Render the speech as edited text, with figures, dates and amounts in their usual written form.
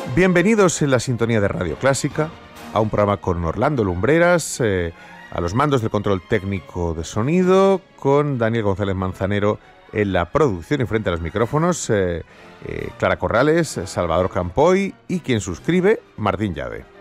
Bienvenidos en la sintonía de Radio Clásica a un programa con Orlando Lumbreras, a los mandos del control técnico de sonido, con Daniel González Manzanero en la producción y frente a los micrófonos, Clara Corrales, Salvador Campoy y quien suscribe, Martín Llave.